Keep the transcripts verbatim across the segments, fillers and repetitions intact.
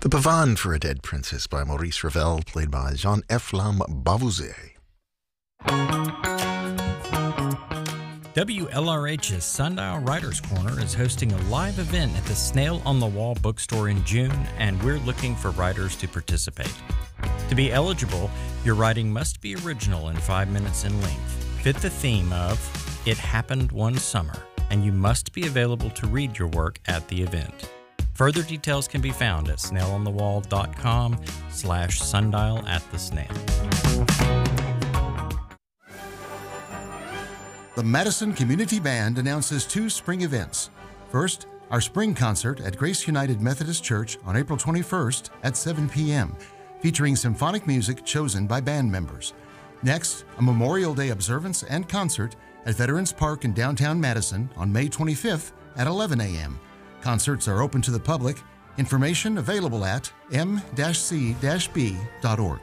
The Pavane for a Dead Princess by Maurice Ravel, played by Jean-Efflam Bavouzet. W L R H's Sundial Writers Corner is hosting a live event at the Snail on the Wall bookstore in June, and we're looking for writers to participate. To be eligible, your writing must be original and five minutes in length, fit the theme of It Happened One Summer, and you must be available to read your work at the event. Further details can be found at snailonthewall.com slash sundial at the snail. The Madison Community Band announces two spring events. First, our spring concert at Grace United Methodist Church on April twenty-first at seven p.m., featuring symphonic music chosen by band members. Next, a Memorial Day observance and concert at Veterans Park in downtown Madison on May twenty-fifth at eleven a.m. Concerts are open to the public. Information available at m c b dot org.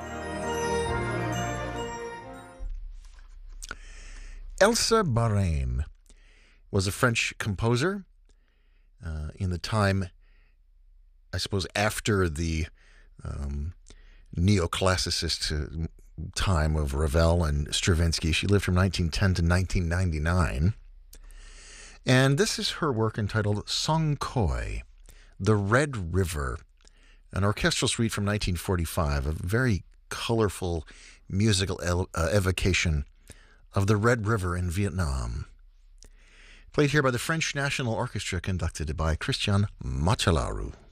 Elsa Barain was a French composer uh, in the time, I suppose, after the um, neoclassicist uh, time of Ravel and Stravinsky. She lived from nineteen ten to nineteen ninety-nine. And this is her work entitled Song Khoi, The Red River, an orchestral suite from nineteen forty-five, a very colorful musical el- uh, evocation of the Red River in Vietnam. Played here by the French National Orchestra, conducted by Christian Machelaru.